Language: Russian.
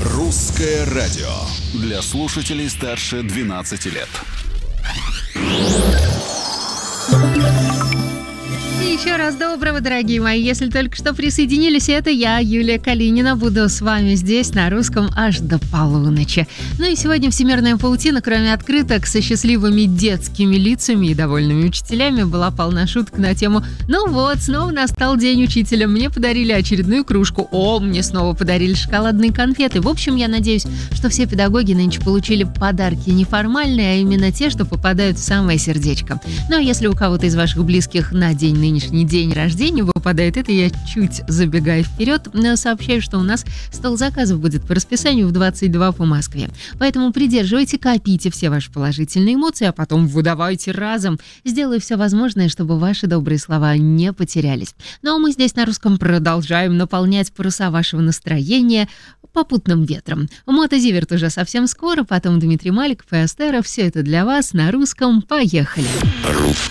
Русское радио для слушателей старше 12 лет. И еще раз доброго, дорогие мои. Если только что присоединились, это я, Юлия Калинина. Буду с вами здесь на русском аж до полуночи. Ну и сегодня всемирная паутина, кроме открыток со счастливыми детскими лицами и довольными учителями, была полна шуток на тему: ну вот, снова настал день учителя, мне подарили очередную кружку, мне снова подарили шоколадные конфеты. В общем, я надеюсь, что все педагоги нынче получили подарки неформальные, а именно те, что попадают в самое сердечко. Ну а если у кого-то из ваших близких на нынешний день рождения выпадает, это я чуть забегая вперед, сообщаю, что у нас стол заказов будет по расписанию в 22 по Москве. Поэтому придерживайте, копите все ваши положительные эмоции, а потом выдавайте разом. Сделаю все возможное, чтобы ваши добрые слова не потерялись. Ну а мы здесь на русском продолжаем наполнять паруса вашего настроения попутным ветром. Мотозиверт уже совсем скоро, потом Дмитрий Маликов и Астера. Все это для вас на русском. Поехали!